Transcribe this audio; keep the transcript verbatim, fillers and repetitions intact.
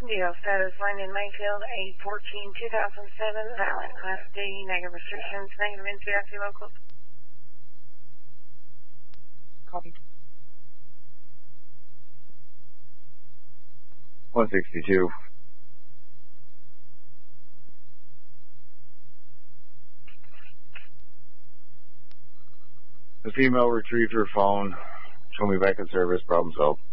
Deal status line in Mayfield, eight fourteen two thousand seven, Island, Class D, negative restrictions, negative N C I C locals. Copy. one sixty-two. The female retrieved her phone. Show me back in service. Problem solved.